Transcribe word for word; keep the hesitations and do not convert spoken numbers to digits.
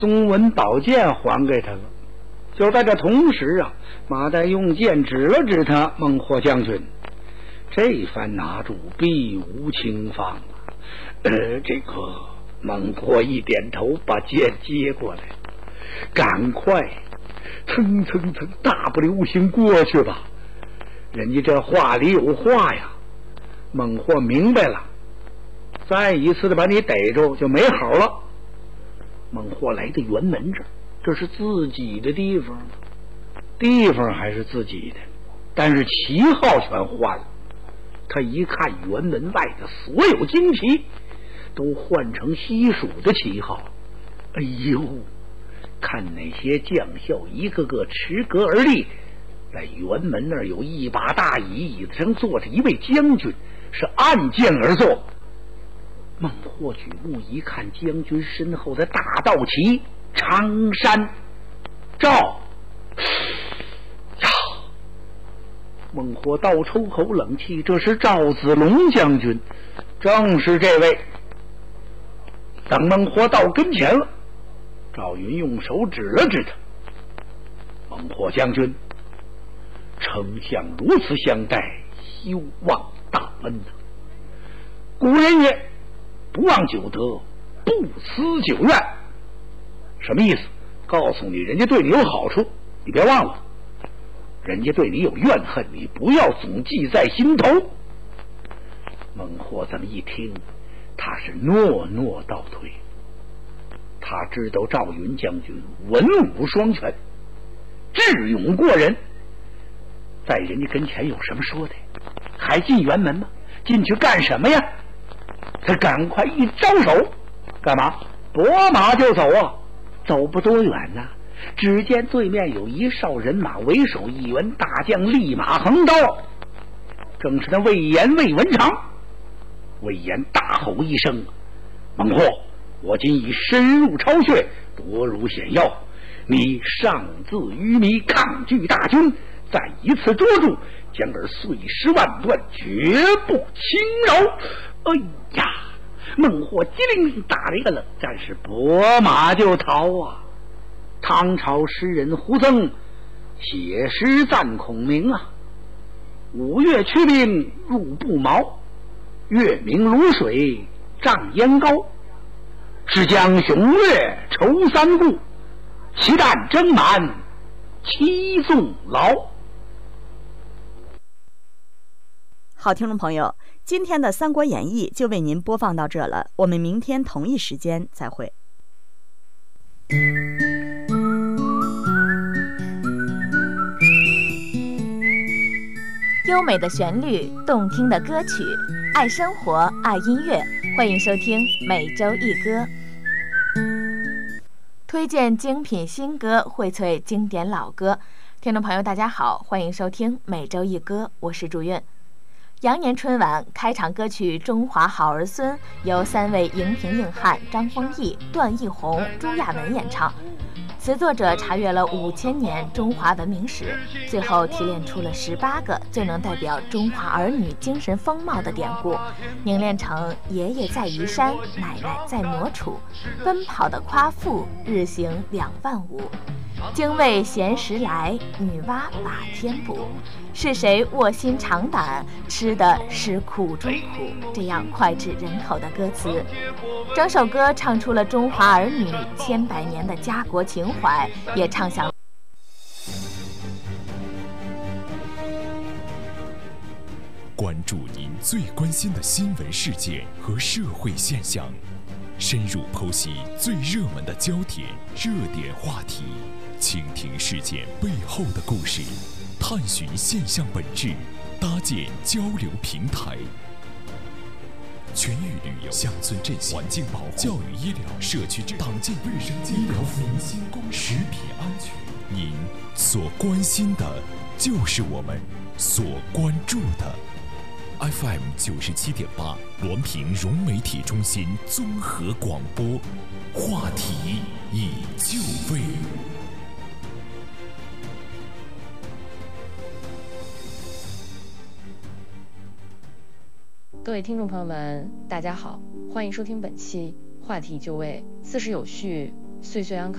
宗文宝剑还给他了。就在这同时啊，马岱用剑指了指他，孟获将军，这番拿住必无轻放啊。呃，这个孟获一点头，把剑接过来，赶快蹭蹭蹭大步流星过去吧。人家这话里有话呀。孟获明白了，再一次的把你逮住就没好了。孟获来到辕门这儿，这是自己的地方，地方还是自己的，但是旗号全换了。他一看辕门外的所有旌旗都换成西蜀的旗号，哎呦，看那些将校一个个持戈而立，在辕门那儿有一把大椅，椅子上坐着一位将军，是按剑而坐。孟获举目一看，将军身后的大道旗常山赵呀！孟获倒抽口冷气，这是赵子龙将军，正是这位。等孟获到跟前了，赵云用手指了指他：“孟获将军，丞相如此相待，休忘大恩呐！古人也不忘久德，不思久怨。什么意思？告诉你，人家对你有好处，你别忘了；人家对你有怨恨，你不要总记在心头。”孟获这么一听，他是诺诺倒退。他知道赵云将军文武双全，智勇过人，在人家跟前有什么说的？还进辕门吗？进去干什么呀？他赶快一招手，干嘛？拨马就走啊！走不多远呐、啊，只见对面有一哨人马，为首一员大将，立马横刀，正是那魏延魏文长。魏延大吼一声：“孟获，我今已深入巢穴，夺汝险要，你擅自愚迷，抗拒大军，再一次捉住，将尔碎尸万段，绝不轻饶！”哎呀，孟获机灵灵打了一个冷战，是拨马就逃啊！唐朝诗人胡曾写诗赞孔明啊：“五岳驱兵入不毛，月明如水涨烟高。是将雄略愁三顾，其旦征满七纵劳。” 好，听众朋友，今天的《三国演义》就为您播放到这了，我们明天同一时间再会。 优美的旋律，动听的歌曲，爱生活，爱音乐，欢迎收听每周一歌，推荐精品新歌，荟萃经典老歌。听众朋友大家好，欢迎收听每周一歌，我是祝愿。羊年春晚开场歌曲《中华好儿孙》由三位荧屏硬汉张丰毅、段奕宏、朱亚文演唱。词作者查阅了五千年中华文明史，最后提炼出了十八个最能代表中华儿女精神风貌的典故，凝练成爷爷在移山，奶奶在磨杵，奔跑的夸父，日行两万五。精卫衔食来，女娲把天补。是谁卧薪尝胆，吃的是苦中苦？这样脍炙人口的歌词，整首歌唱出了中华儿女千百年的家国情怀，也唱响关注您最关心的新闻事件和社会现象，深入剖析最热门的焦点、热点话题，倾听事件背后的故事，探寻现象本质，搭建交流平台。全域旅游、乡村振兴、环境保护、教育医疗、社区治党建卫生健康、民心公食品安全，您所关心的，就是我们所关注的。F M 九十七点八，滦平融媒体中心综合广播，话题已就位。 各位听众朋友们，大家好，欢迎收听本期话题就位，四时有序， 岁岁安康。